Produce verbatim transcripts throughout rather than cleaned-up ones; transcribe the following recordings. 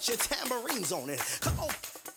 your tambourines on it. Come on.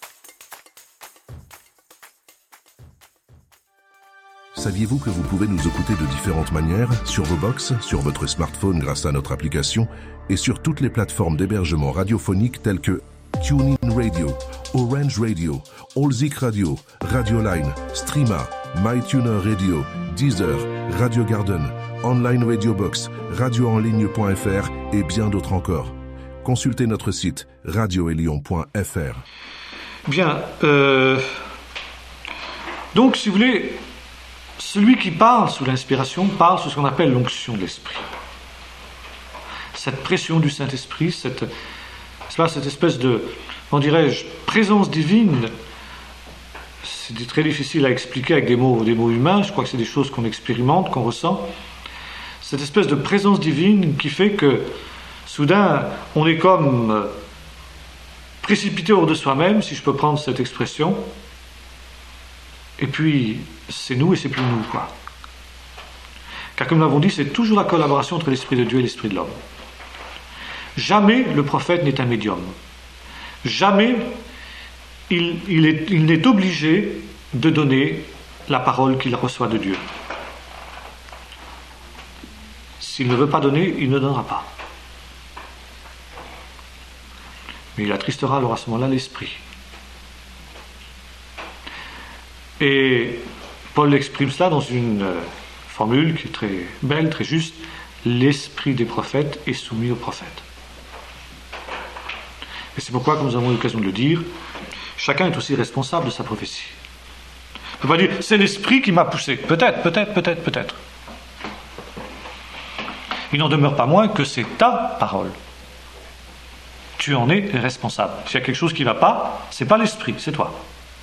Saviez-vous que vous pouvez nous écouter de différentes manières, sur vos box, sur votre smartphone grâce à notre application et sur toutes les plateformes d'hébergement radiophonique telles que TuneIn Radio, Orange Radio, Allzik Radio, Radioline, Streama, MyTuner Radio, Deezer, Radio Garden, Online Radio Box, radio en ligne point f r et bien d'autres encore. Consultez notre site radio elion point f r. Bien, euh, donc si vous voulez, celui qui parle sous l'inspiration parle sous ce qu'on appelle l'onction de l'esprit. Cette pression du Saint-Esprit, cette, c'est pas, cette espèce de, comment dirais-je, présence divine, c'est très difficile à expliquer avec des mots, des mots humains, je crois que c'est des choses qu'on expérimente, qu'on ressent. Cette espèce de présence divine qui fait que, soudain, on est comme précipité hors de soi-même, si je peux prendre cette expression, et puis c'est nous et c'est plus nous, quoi. Car comme nous l'avons dit, c'est toujours la collaboration entre l'Esprit de Dieu et l'Esprit de l'homme. Jamais le prophète n'est un médium. Jamais il, il, est, il n'est obligé de donner la parole qu'il reçoit de Dieu. S'il ne veut pas donner, il ne donnera pas. Mais il attristera alors à ce moment-là l'Esprit. Et Paul exprime cela dans une formule qui est très belle, très juste. L'esprit des prophètes est soumis aux prophètes. Et c'est pourquoi, comme nous avons eu l'occasion de le dire, chacun est aussi responsable de sa prophétie. On ne peut pas dire, c'est l'esprit qui m'a poussé. Peut-être, peut-être, peut-être, peut-être. Il n'en demeure pas moins que c'est ta parole. Tu en es responsable. S'il y a quelque chose qui ne va pas, ce n'est pas l'esprit, c'est toi.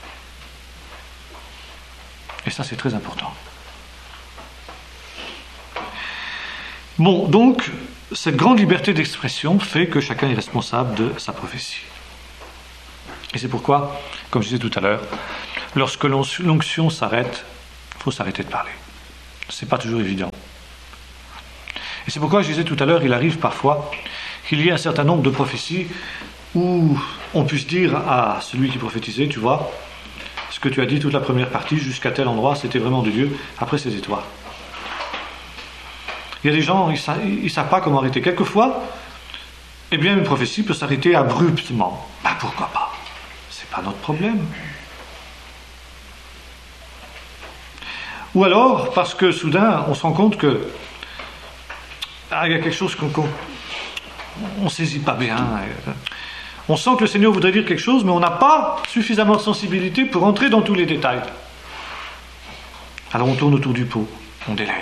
Et ça, c'est très important. Bon, donc, cette grande liberté d'expression fait que chacun est responsable de sa prophétie. Et c'est pourquoi, comme je disais tout à l'heure, lorsque l'onction s'arrête, il faut s'arrêter de parler. Ce n'est pas toujours évident. Et c'est pourquoi je disais tout à l'heure, il arrive parfois qu'il y ait un certain nombre de prophéties où on puisse dire à celui qui prophétisait, tu vois, ce que tu as dit toute la première partie jusqu'à tel endroit, c'était vraiment de Dieu, après c'était toi. Il y a des gens, ils ne savent pas comment arrêter. Quelquefois, eh bien, une prophétie peut s'arrêter abruptement. Ben, pourquoi pas? C'est pas notre problème. Ou alors, parce que soudain, on se rend compte que ah, il y a quelque chose qu'on ne saisit pas bien. On sent que le Seigneur voudrait dire quelque chose, mais on n'a pas suffisamment de sensibilité pour entrer dans tous les détails. Alors on tourne autour du pot, on délaye.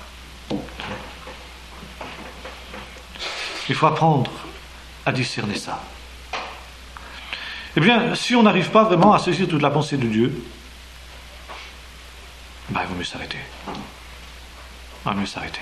Il faut apprendre à discerner ça. Eh bien, si on n'arrive pas vraiment à saisir toute la pensée de Dieu, ben, il vaut mieux s'arrêter. Il vaut mieux s'arrêter.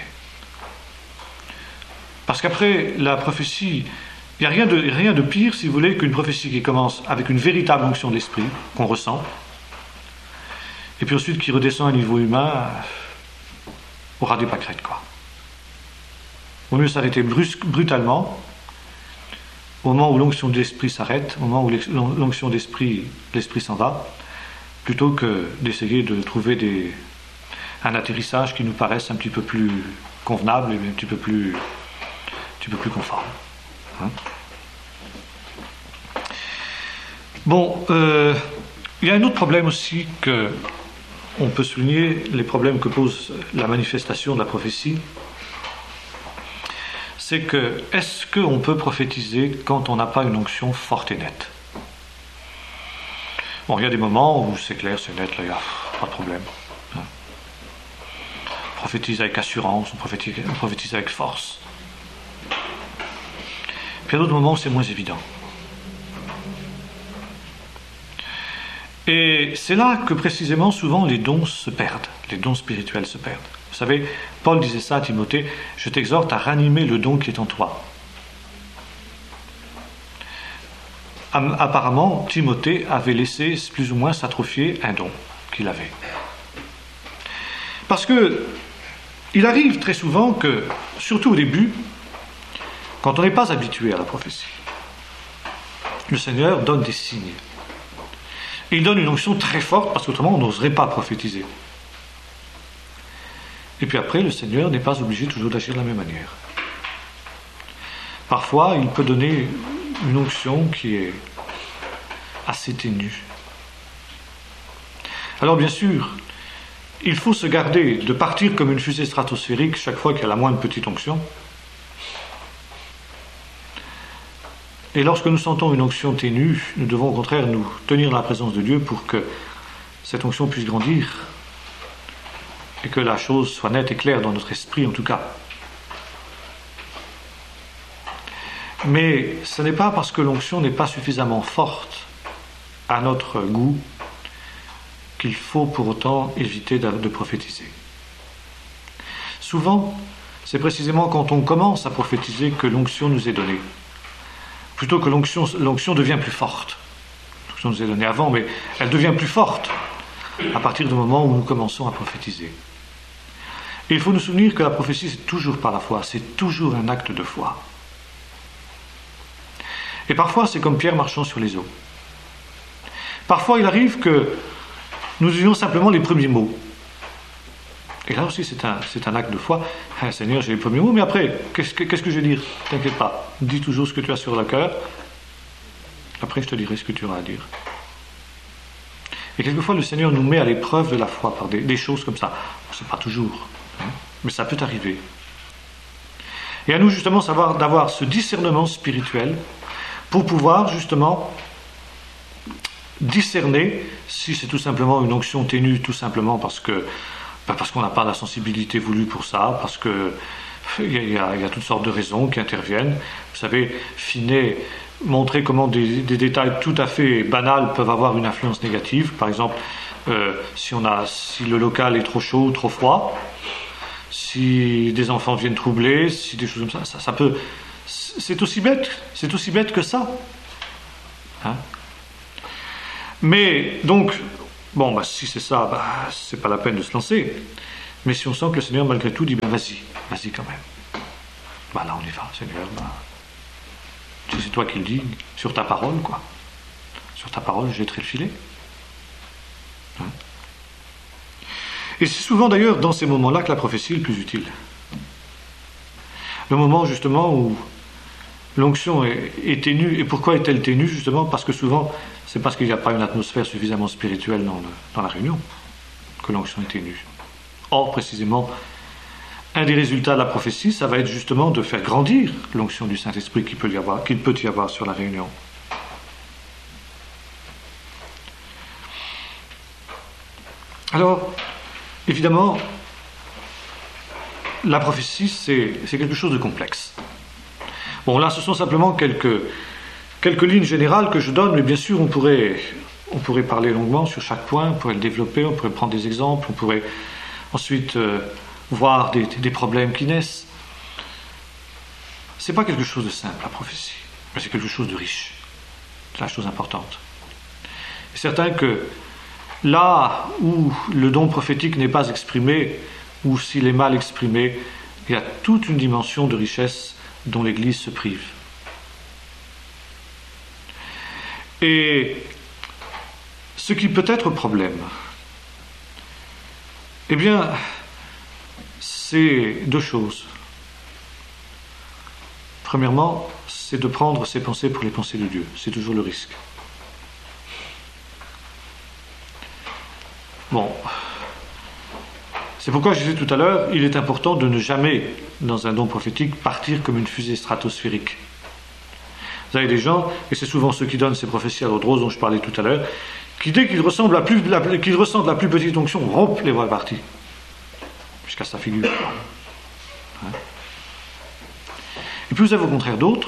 Parce qu'après la prophétie, il n'y a rien de, rien de pire, si vous voulez, qu'une prophétie qui commence avec une véritable onction de l'esprit, qu'on ressent, et puis ensuite qui redescend à un niveau humain, au ras des pâquerettes, quoi. Il vaut mieux s'arrêter brusque, brutalement, au moment où l'onction de l'esprit s'arrête, au moment où l'onction de l'esprit, l'esprit s'en va, plutôt que d'essayer de trouver des, un atterrissage qui nous paraisse un petit peu plus convenable et un petit peu plus, un petit peu plus conforme. Hein? Bon, euh, il y a un autre problème aussi que on peut souligner, les problèmes que pose la manifestation de la prophétie. C'est que, est-ce qu'on peut prophétiser quand on n'a pas une onction forte et nette? Bon, il y a des moments où c'est clair, c'est net, là, il n'y a pas de problème. Hein. On prophétise avec assurance, on prophétise, on prophétise avec force. Puis il y a d'autres moments où c'est moins évident. Et c'est là que précisément souvent les dons se perdent, les dons spirituels se perdent. Vous savez, Paul disait ça à Timothée, je t'exhorte à ranimer le don qui est en toi. Apparemment, Timothée avait laissé plus ou moins s'atrophier un don qu'il avait. Parce que il arrive très souvent que, surtout au début, quand on n'est pas habitué à la prophétie, le Seigneur donne des signes. Et il donne une onction très forte, parce qu'autrement on n'oserait pas prophétiser. Et puis après, le Seigneur n'est pas obligé toujours d'agir de la même manière. Parfois, il peut donner une onction qui est assez ténue. Alors bien sûr, il faut se garder de partir comme une fusée stratosphérique chaque fois qu'il y a la moindre petite onction. Et lorsque nous sentons une onction ténue, nous devons au contraire nous tenir dans la présence de Dieu pour que cette onction puisse grandir et que la chose soit nette et claire dans notre esprit en tout cas. Mais ce n'est pas parce que l'onction n'est pas suffisamment forte à notre goût qu'il faut pour autant éviter de, de prophétiser. Souvent, c'est précisément quand on commence à prophétiser que l'onction nous est donnée. Plutôt que l'onction, l'onction devient plus forte. L'onction nous est donnée avant, mais elle devient plus forte à partir du moment où nous commençons à prophétiser. Et il faut nous souvenir que la prophétie, c'est toujours par la foi, c'est toujours un acte de foi. Et parfois, c'est comme Pierre marchant sur les eaux. Parfois, il arrive que nous disions simplement les premiers mots. Et là aussi, c'est un, c'est un acte de foi. Ah, Seigneur, j'ai les premiers mots, mais après, qu'est-ce que, qu'est-ce que je vais dire ? T'inquiète pas, dis toujours ce que tu as sur le cœur. Après, je te dirai ce que tu auras à dire. Et quelquefois, le Seigneur nous met à l'épreuve de la foi par des, des choses comme ça. C'est pas toujours, hein, mais ça peut arriver. Et à nous, justement, savoir, d'avoir ce discernement spirituel pour pouvoir, justement, discerner si c'est tout simplement une onction ténue, tout simplement parce que parce qu'on n'a pas la sensibilité voulue pour ça, parce que il y, y, y a toutes sortes de raisons qui interviennent. Vous savez, Finet montrer comment des, des détails tout à fait banals peuvent avoir une influence négative. Par exemple, euh, si, on a, si le local est trop chaud ou trop froid, si des enfants viennent troubler, si des choses comme ça, ça, ça peut... C'est aussi bête, c'est aussi bête que ça. Hein? Mais, donc, bon, bah, si c'est ça, bah, c'est pas la peine de se lancer. Mais si on sent que le Seigneur, malgré tout, dit, ben vas-y, vas-y quand même. Bah là, on y va, Seigneur, bah, si c'est toi qui le dis, sur ta parole, quoi. Sur ta parole, je jetterai le filet. Hein? Et c'est souvent, d'ailleurs, dans ces moments-là que la prophétie est le plus utile. Le moment, justement, où l'onction est, est ténue. Et pourquoi est-elle ténue, justement? Parce que souvent, c'est parce qu'il n'y a pas une atmosphère suffisamment spirituelle dans, le, dans la réunion que l'onction est ténue. Or, précisément, un des résultats de la prophétie, ça va être justement de faire grandir l'onction du Saint-Esprit qu'il peut y avoir, qu'il peut y avoir sur la réunion. Alors, évidemment, la prophétie, c'est, c'est quelque chose de complexe. Bon, là, ce sont simplement quelques, quelques lignes générales que je donne, mais bien sûr, on pourrait, on pourrait parler longuement sur chaque point, on pourrait le développer, on pourrait prendre des exemples, on pourrait ensuite euh, voir des, des problèmes qui naissent. C'est pas quelque chose de simple, la prophétie, mais c'est quelque chose de riche. C'est la chose importante. C'est certain que là où le don prophétique n'est pas exprimé, ou s'il est mal exprimé, il y a toute une dimension de richesse dont l'Église se prive. Et ce qui peut être problème, eh bien, c'est deux choses. Premièrement, c'est de prendre ses pensées pour les pensées de Dieu. C'est toujours le risque. Bon. C'est pourquoi je disais tout à l'heure, il est important de ne jamais, dans un don prophétique, partir comme une fusée stratosphérique. Vous avez des gens, et c'est souvent ceux qui donnent ces prophéties à l'eau de rose dont je parlais tout à l'heure, qui dès qu'ils ressentent la plus, la, qu'ils ressentent la plus petite onction, rompent les voix parties. Jusqu'à sa figure. Hein? Et puis vous avez au contraire d'autres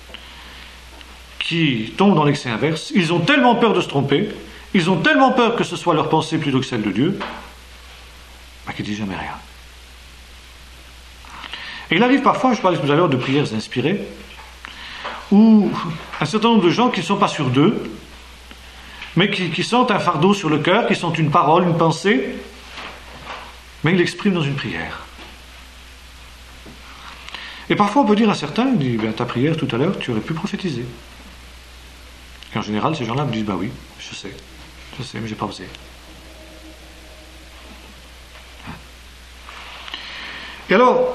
qui tombent dans l'excès inverse. Ils ont tellement peur de se tromper, ils ont tellement peur que ce soit leur pensée plutôt que celle de Dieu, bah, qu'ils ne disent jamais rien. Et il arrive parfois, je parlais tout à l'heure de prières inspirées, où un certain nombre de gens qui ne sont pas sûrs d'eux, mais qui, qui sentent un fardeau sur le cœur, qui sentent une parole, une pensée, mais ils l'expriment dans une prière. Et parfois on peut dire à certains, il dit, ben, ta prière tout à l'heure, tu aurais pu prophétiser. Et en général, ces gens-là me disent, bah oui, je sais, je sais, mais j'ai pas osé. Et alors,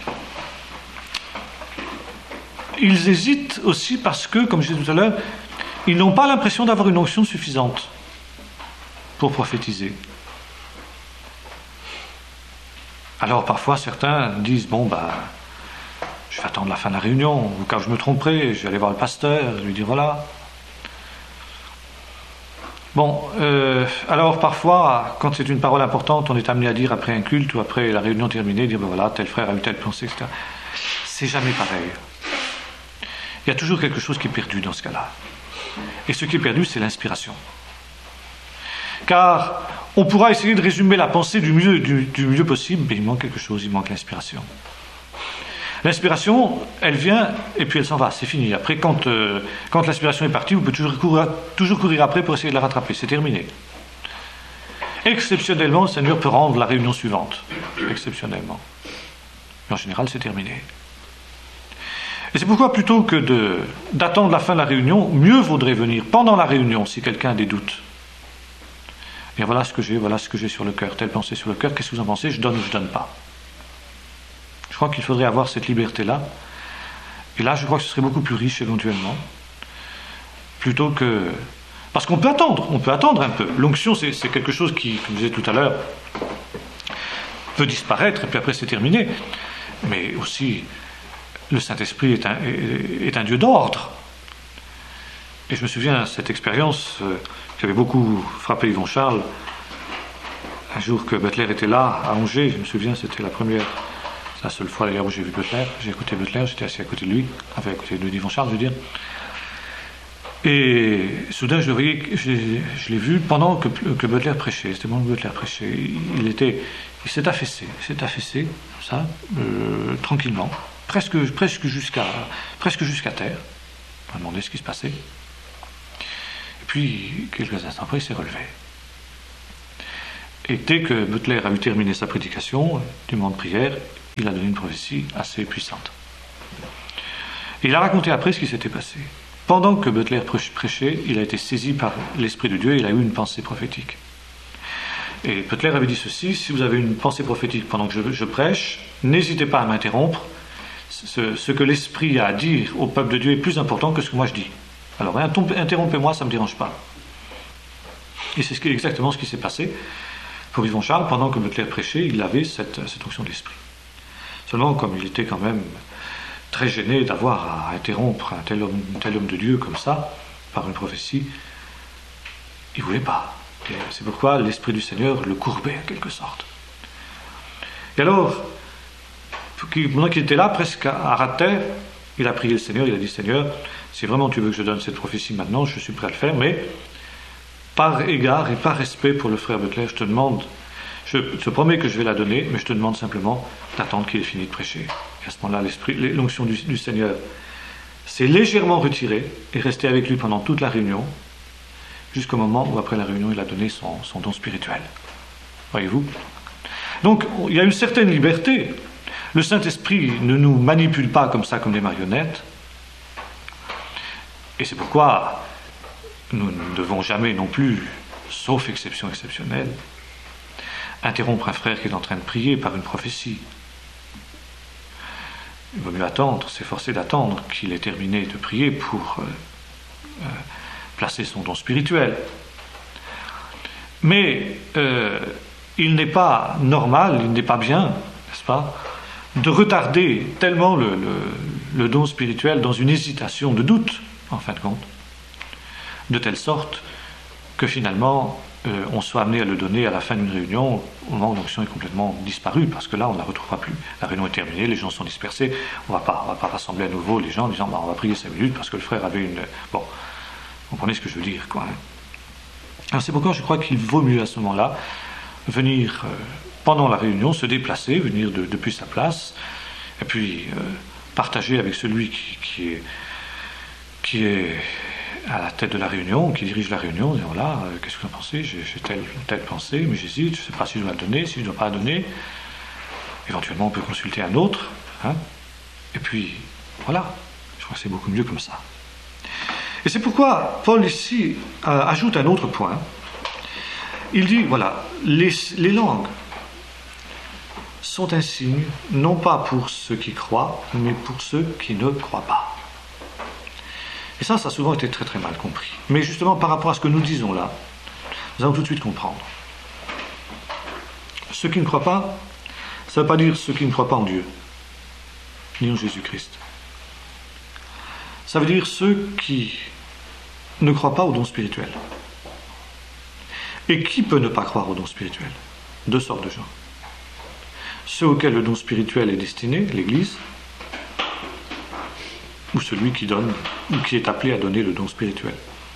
ils hésitent aussi parce que, comme je disais tout à l'heure, ils n'ont pas l'impression d'avoir une onction suffisante pour prophétiser. Alors parfois certains disent, bon bah, je vais attendre la fin de la réunion, ou quand je me tromperai, je vais aller voir le pasteur, lui dire voilà. Bon, euh, alors parfois, quand c'est une parole importante, on est amené à dire après un culte ou après la réunion terminée, dire ben voilà, tel frère a eu telle pensée, et cetera. C'est jamais pareil. Il y a toujours quelque chose qui est perdu dans ce cas-là. Et ce qui est perdu, c'est l'inspiration. Car on pourra essayer de résumer la pensée du mieux, du, du mieux possible, mais il manque quelque chose, il manque l'inspiration. L'inspiration, elle vient et puis elle s'en va, c'est fini. Après, quand, euh, quand l'inspiration est partie, vous pouvez toujours courir, toujours courir après pour essayer de la rattraper, c'est terminé. Exceptionnellement, le Seigneur peut rendre la réunion suivante. Exceptionnellement. Mais en général, c'est terminé. Et c'est pourquoi, plutôt que de, d'attendre la fin de la réunion, mieux vaudrait venir pendant la réunion, si quelqu'un a des doutes. Et voilà ce que j'ai, voilà ce que j'ai sur le cœur, telle pensée sur le cœur, qu'est-ce que vous en pensez, je donne ou je donne pas. Je crois qu'il faudrait avoir cette liberté-là. Et là, je crois que ce serait beaucoup plus riche éventuellement. Plutôt que... Parce qu'on peut attendre, on peut attendre un peu. L'onction, c'est, c'est quelque chose qui, comme je disais tout à l'heure, peut disparaître et puis après c'est terminé. Mais aussi, le Saint-Esprit est un, est, est un Dieu d'ordre. Et je me souviens de cette expérience euh, qui avait beaucoup frappé Yvon Charles. Un jour que Butler était là, à Angers, je me souviens, c'était la première... la seule fois d'ailleurs où j'ai vu Butler, j'ai écouté Butler, j'étais assis à côté de lui, enfin à côté de Yvon Charles, je veux dire. Et soudain, je le voyais, je, je l'ai vu pendant que, que Butler prêchait, c'était pendant que Butler prêchait. Il, était, il s'est affaissé, il s'est affaissé, comme ça, euh, tranquillement, presque, presque, jusqu'à, presque jusqu'à terre. On m'a demandé ce qui se passait. Et puis, quelques instants après, il s'est relevé. Et dès que Butler a eu terminé sa prédication, du moment de prière, il a donné une prophétie assez puissante. Et il a raconté après ce qui s'était passé. Pendant que Butler prêchait, il a été saisi par l'Esprit de Dieu et il a eu une pensée prophétique. Et Butler avait dit ceci, si vous avez une pensée prophétique pendant que je, je prêche, n'hésitez pas à m'interrompre. Ce, ce que l'Esprit a à dire au peuple de Dieu est plus important que ce que moi je dis. Alors interrompez-moi, ça ne me dérange pas. Et c'est exactement ce qui s'est passé. Pour Yvon Charles, pendant que Butler prêchait, il avait cette, cette onction de l'Esprit. Seulement, comme il était quand même très gêné d'avoir à interrompre un tel homme, un tel homme de Dieu comme ça, par une prophétie, il ne voulait pas. Et c'est pourquoi l'Esprit du Seigneur le courbait en quelque sorte. Et alors, pendant qu'il était là, presque à ras de terre, il a prié le Seigneur, il a dit, Seigneur, si vraiment tu veux que je donne cette prophétie maintenant, je suis prêt à le faire, mais par égard et par respect pour le frère Butler, je te demande, je te promets que je vais la donner, mais je te demande simplement d'attendre qu'il ait fini de prêcher. Et à ce moment-là, l'esprit, l'onction du, du Seigneur s'est légèrement retirée et resté avec lui pendant toute la réunion, jusqu'au moment où, après la réunion, il a donné son, son don spirituel. Voyez-vous ? Donc, il y a une certaine liberté. Le Saint-Esprit ne nous manipule pas comme ça, comme des marionnettes. Et c'est pourquoi nous ne devons jamais non plus, sauf exception exceptionnelle, interrompre un frère qui est en train de prier par une prophétie. Il vaut mieux attendre, s'efforcer d'attendre qu'il ait terminé de prier pour euh, euh, placer son don spirituel. Mais euh, il n'est pas normal, il n'est pas bien, n'est-ce pas, de retarder tellement le, le, le don spirituel dans une hésitation de doute, en fin de compte, de telle sorte que finalement euh, on soit amené à le donner à la fin d'une réunion au moment où l'onction est complètement disparue, parce que là on ne la retrouvera plus. La réunion est terminée, les gens sont dispersés, on ne va pas rassembler à nouveau les gens en disant bah, on va prier cinq minutes parce que le frère avait une... Bon, vous comprenez ce que je veux dire, quoi. Alors c'est pourquoi je crois qu'il vaut mieux à ce moment-là venir euh, pendant la réunion, se déplacer, venir de, depuis sa place, et puis euh, partager avec celui qui, qui est... qui est à la tête de la réunion, qui dirige la réunion, disant voilà, euh, qu'est-ce que vous en pensez, j'ai, j'ai telle, telle pensée, mais j'hésite, je ne sais pas si je dois la donner, si je ne dois pas la donner. Éventuellement, on peut consulter un autre, hein, et puis voilà, je crois que c'est beaucoup mieux comme ça. Et c'est pourquoi Paul ici euh, ajoute un autre point. Il dit, voilà, les, les langues sont un signe, non pas pour ceux qui croient, mais pour ceux qui ne croient pas. Et ça, ça a souvent été très très mal compris. Mais justement, par rapport à ce que nous disons là, nous allons tout de suite comprendre. Ceux qui ne croient pas, ça ne veut pas dire ceux qui ne croient pas en Dieu, ni en Jésus-Christ. Ça veut dire ceux qui ne croient pas aux dons spirituels. Et qui peut ne pas croire aux dons spirituels? Deux sortes de gens. Ceux auxquels le don spirituel est destiné, l'Église, ou celui qui donne, ou qui est appelé à donner le don spirituel.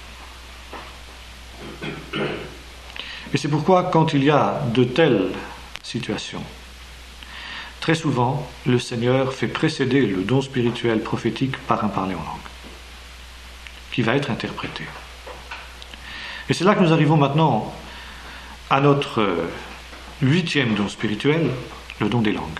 Et c'est pourquoi, quand il y a de telles situations, très souvent, le Seigneur fait précéder le don spirituel prophétique par un parler en langue, qui va être interprété. Et c'est là que nous arrivons maintenant à notre huitième don spirituel, le don des langues.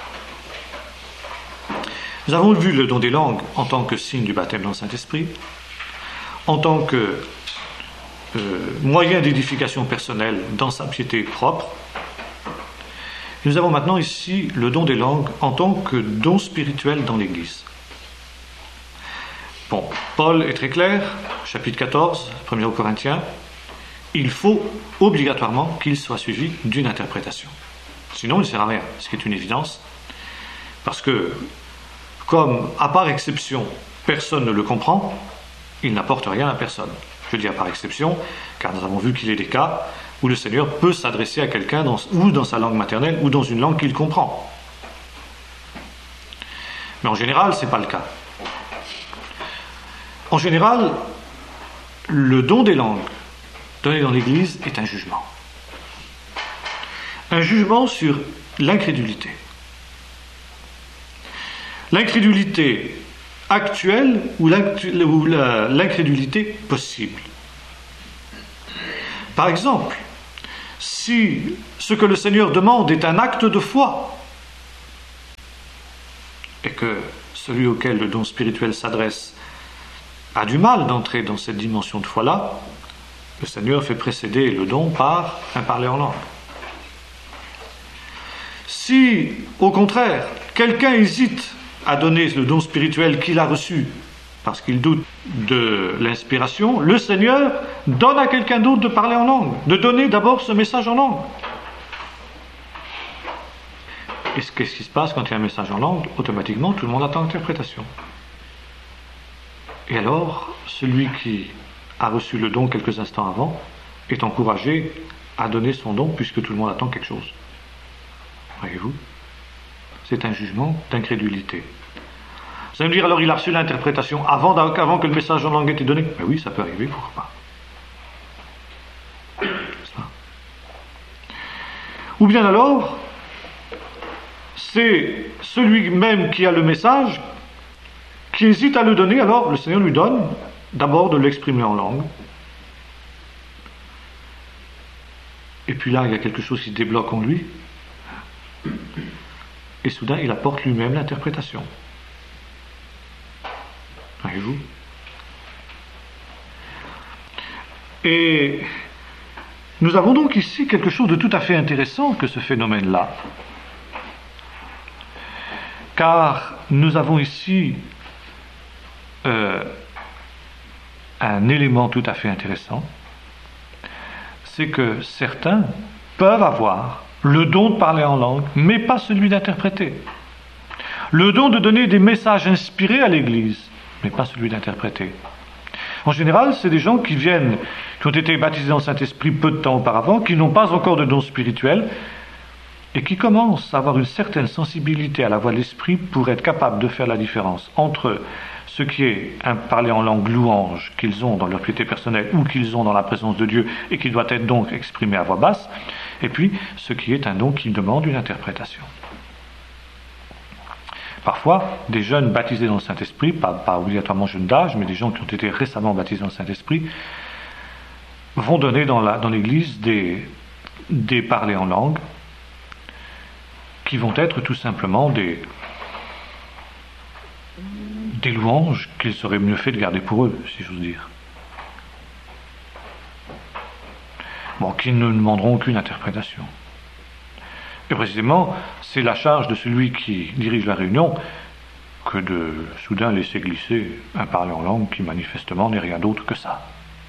Nous avons vu le don des langues en tant que signe du baptême dans le Saint-Esprit, en tant que euh, moyen d'édification personnelle dans sa piété propre. Et nous avons maintenant ici le don des langues en tant que don spirituel dans l'Église. Bon, Paul est très clair, chapitre quatorze, premier aux Corinthiens, il faut obligatoirement qu'il soit suivi d'une interprétation. Sinon, il ne sert à rien, ce qui est une évidence, parce que, comme, à part exception, personne ne le comprend, il n'apporte rien à personne. Je dis à part exception, car nous avons vu qu'il y a des cas où le Seigneur peut s'adresser à quelqu'un dans, ou dans sa langue maternelle ou dans une langue qu'il comprend. Mais en général, ce n'est pas le cas. En général, le don des langues donné dans l'Église est un jugement. Un jugement sur l'incrédulité. L'incrédulité actuelle ou l'incrédulité possible. Par exemple, si ce que le Seigneur demande est un acte de foi, et que celui auquel le don spirituel s'adresse a du mal d'entrer dans cette dimension de foi-là, le Seigneur fait précéder le don par un parler en langue. Si, au contraire, quelqu'un hésite à donner le don spirituel qu'il a reçu parce qu'il doute de l'inspiration, le Seigneur donne à quelqu'un d'autre de parler en langue, de donner d'abord ce message en langue. Et qu'est-ce qui se passe quand il y a un message en langue? Automatiquement, tout le monde attend l'interprétation. Et alors, celui qui a reçu le don quelques instants avant est encouragé à donner son don puisque tout le monde attend quelque chose. Voyez-vous? C'est un jugement d'incrédulité. Vous allez me dire, alors il a reçu l'interprétation avant, avant que le message en langue ait été donné? Ben oui, ça peut arriver, pourquoi pas? Ou bien alors, c'est celui même qui a le message qui hésite à le donner, alors le Seigneur lui donne d'abord de l'exprimer en langue. Et puis là, il y a quelque chose qui se débloque en lui. Et soudain, il apporte lui-même l'interprétation. Voyez-vous? Et nous avons donc ici quelque chose de tout à fait intéressant que ce phénomène-là. Car nous avons ici euh, un élément tout à fait intéressant, c'est que certains peuvent avoir le don de parler en langue, mais pas celui d'interpréter. Le don de donner des messages inspirés à l'Église, mais pas celui d'interpréter. En général, c'est des gens qui viennent, qui ont été baptisés dans le Saint-Esprit peu de temps auparavant, qui n'ont pas encore de don spirituel, et qui commencent à avoir une certaine sensibilité à la voix de l'Esprit pour être capables de faire la différence entre ce qui est un parler en langue louange qu'ils ont dans leur piété personnelle ou qu'ils ont dans la présence de Dieu et qui doit être donc exprimé à voix basse, et puis ce qui est un don qui demande une interprétation. Parfois, des jeunes baptisés dans le Saint-Esprit, pas, pas obligatoirement jeunes d'âge, mais des gens qui ont été récemment baptisés dans le Saint-Esprit, vont donner dans, la, dans l'Église des, des parlers en langue qui vont être tout simplement des, des louanges qu'il serait mieux fait de garder pour eux, si j'ose dire. Bon, qui ne demanderont aucune interprétation. Et précisément, c'est la charge de celui qui dirige la réunion que de soudain laisser glisser un parler en langue qui manifestement n'est rien d'autre que ça.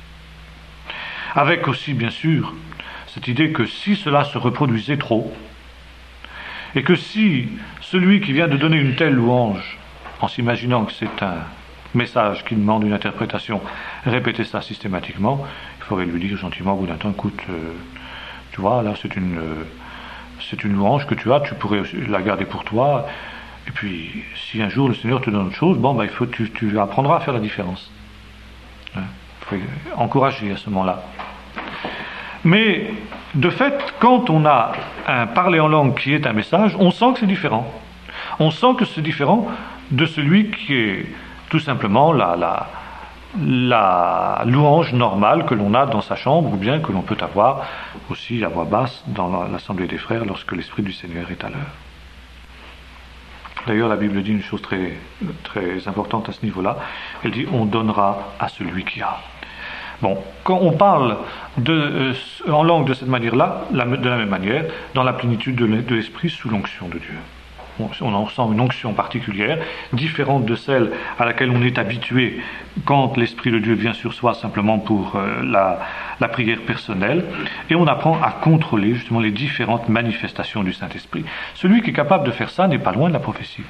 Avec aussi, bien sûr, cette idée que si cela se reproduisait trop, et que si celui qui vient de donner une telle louange, en s'imaginant que c'est un message qui demande une interprétation, répétait ça systématiquement, il faudrait lui dire gentiment au bout d'un temps, écoute, euh, tu vois, là c'est une, euh, c'est une louange que tu as, tu pourrais la garder pour toi, et puis si un jour le Seigneur te donne autre chose, bon, ben, il faut, tu, tu apprendras à faire la différence. Il faut encourager à ce moment-là. Mais de fait, quand on a un parler en langue qui est un message, on sent que c'est différent. On sent que c'est différent de celui qui est tout simplement la, la, la louange normale que l'on a dans sa chambre, ou bien que l'on peut avoir aussi à voix basse dans l'Assemblée des frères lorsque l'Esprit du Seigneur est à l'heure. D'ailleurs, la Bible dit une chose très, très importante à ce niveau-là. Elle dit « on donnera à celui qui a ». Bon, quand on parle de, euh, en langue de cette manière-là, la, de la même manière, dans la plénitude de l'Esprit sous l'onction de Dieu. On, on en sent une onction particulière, différente de celle à laquelle on est habitué quand l'Esprit de Dieu vient sur soi simplement pour euh, la, la prière personnelle, et on apprend à contrôler justement les différentes manifestations du Saint-Esprit. Celui qui est capable de faire ça n'est pas loin de la prophétie.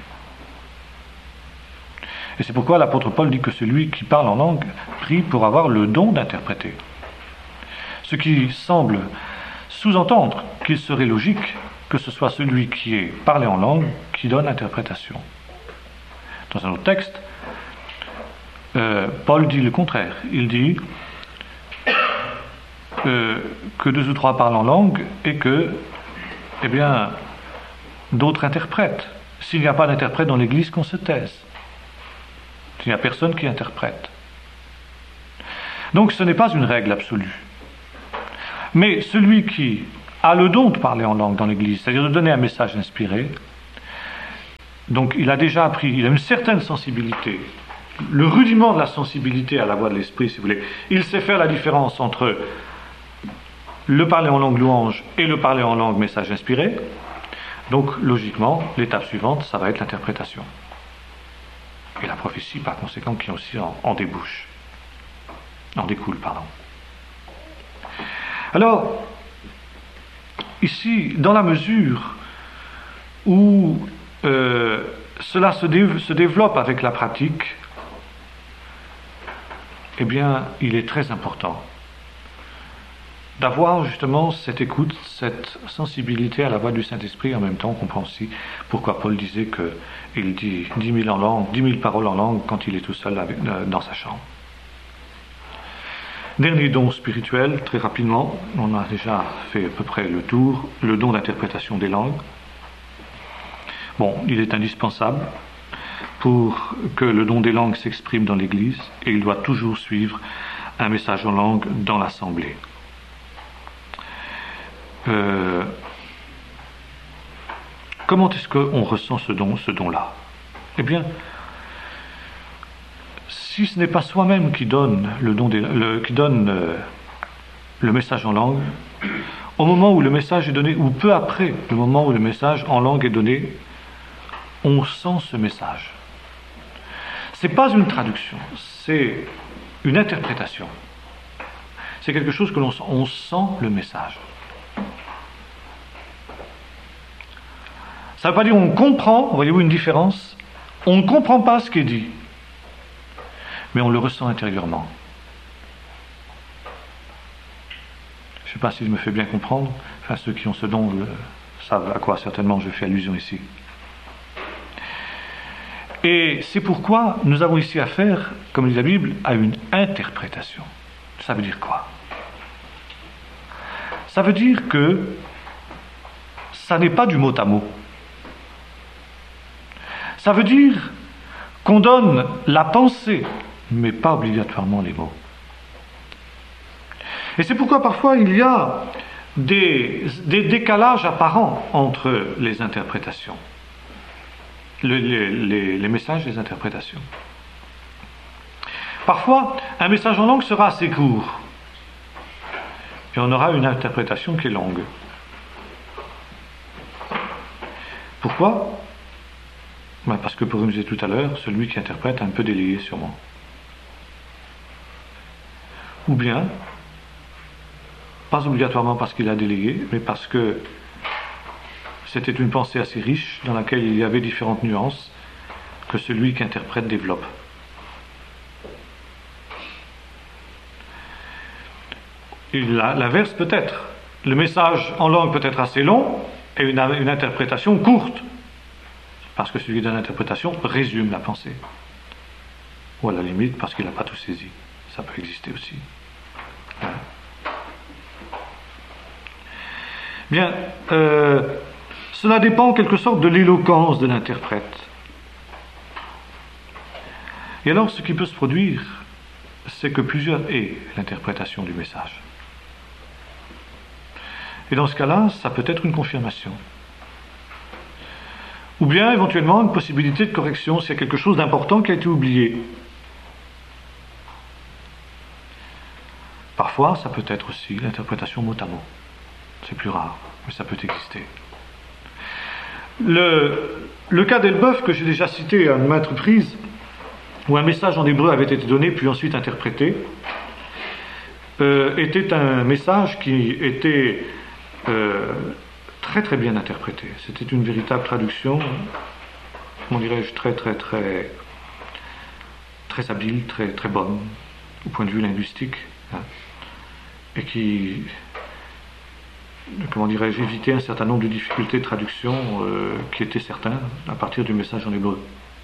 Et c'est pourquoi l'apôtre Paul dit que celui qui parle en langue prie pour avoir le don d'interpréter. Ce qui semble sous-entendre qu'il serait logique que ce soit celui qui est parlé en langue qui donne l'interprétation. Dans un autre texte, euh, Paul dit le contraire. Il dit euh, que deux ou trois parlent en langue et que, eh bien, d'autres interprètent. S'il n'y a pas d'interprète dans l'Église, qu'on se taise. Il n'y a personne qui interprète. Donc ce n'est pas une règle absolue. Mais celui qui a le don de parler en langue dans l'Église, c'est-à-dire de donner un message inspiré, donc il a déjà appris, il a une certaine sensibilité, le rudiment de la sensibilité à la voix de l'Esprit, si vous voulez. Il sait faire la différence entre le parler en langue louange et le parler en langue message inspiré. Donc logiquement, l'étape suivante, ça va être l'interprétation. Et la prophétie, par conséquent, qui aussi en, en débouche, en découle, pardon. Alors, ici, dans la mesure où euh, cela se, dé- se développe avec la pratique, eh bien, il est très important d'avoir justement cette écoute, cette sensibilité à la voix du Saint-Esprit. En même temps, on comprend aussi pourquoi Paul disait qu'il dit dix mille en langue, dix mille paroles en langue quand il est tout seul avec, euh, dans sa chambre. Dernier don spirituel, très rapidement, on a déjà fait à peu près le tour, le don d'interprétation des langues. Bon, il est indispensable pour que le don des langues s'exprime dans l'Église, et il doit toujours suivre un message en langue dans l'Assemblée. Euh, comment est-ce qu'on ressent ce don, ce don-là ? Eh bien, si ce n'est pas soi-même qui donne le don des, le, qui donne euh, le message en langue, au moment où le message est donné, ou peu après le moment où le message en langue est donné, on sent ce message. Ce n'est pas une traduction, c'est une interprétation. C'est quelque chose que l'on sent, on sent le message. Ça ne veut pas dire qu'on comprend, voyez-vous une différence ? On ne comprend pas ce qui est dit, mais on le ressent intérieurement. Je ne sais pas si je me fais bien comprendre, enfin ceux qui ont ce don le, savent à quoi certainement je fais allusion ici. Et c'est pourquoi nous avons ici affaire, comme dit la Bible, à une interprétation. Ça veut dire quoi ? Ça veut dire que ça n'est pas du mot à mot. Ça veut dire qu'on donne la pensée, mais pas obligatoirement les mots. Et c'est pourquoi parfois il y a des, des décalages apparents entre les interprétations, le, les, les, les messages et les interprétations. Parfois, un message en langue sera assez court, et on aura une interprétation qui est longue. Pourquoi ? Ben parce que, pour nous tout à l'heure, celui qui interprète a un peu délayé sûrement. Ou bien, pas obligatoirement parce qu'il a délayé, mais parce que c'était une pensée assez riche dans laquelle il y avait différentes nuances que celui qui interprète développe. Et l'inverse peut-être. Le message en langue peut être assez long et une, une interprétation courte, parce que celui qui donne l'interprétation résume la pensée. Ou à la limite parce qu'il n'a pas tout saisi. Ça peut exister aussi. Voilà. Bien, euh, cela dépend en quelque sorte de l'éloquence de l'interprète. Et alors, ce qui peut se produire, c'est que plusieurs aient l'interprétation du message. Et dans ce cas-là, ça peut être une confirmation. Ou bien, éventuellement, une possibilité de correction s'il y a quelque chose d'important qui a été oublié. Parfois, ça peut être aussi l'interprétation mot à mot. C'est plus rare, mais ça peut exister. Le, le cas d'Elbeuf, que j'ai déjà cité à maintes reprises, où un message en hébreu avait été donné, puis ensuite interprété, euh, était un message qui était euh, très très bien interprété. C'était une véritable traduction, comment dirais-je, très très très très habile, très très bonne, au point de vue linguistique, hein, et qui, comment dirais-je, évitait un certain nombre de difficultés de traduction euh, qui étaient certains à partir du message en hébreu.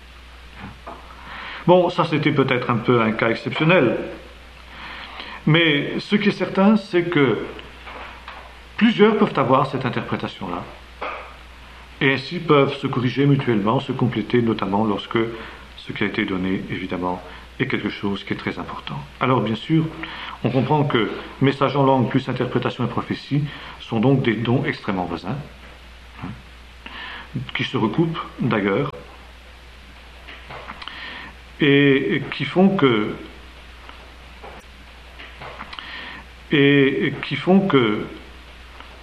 Bon, ça c'était peut-être un peu un cas exceptionnel, mais ce qui est certain, c'est que plusieurs peuvent avoir cette interprétation-là, et ainsi peuvent se corriger mutuellement, se compléter, notamment lorsque ce qui a été donné, évidemment, est quelque chose qui est très important. Alors bien sûr, on comprend que message en langue plus interprétation et prophétie sont donc des dons extrêmement voisins, hein, qui se recoupent d'ailleurs, et qui font que et qui font que